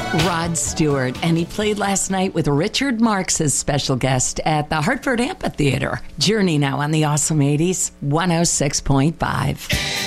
Rod Stewart, and he played last night with Richard Marx as special guest at the Hartford Amphitheater. Journey now on the Awesome 80s, 106.5.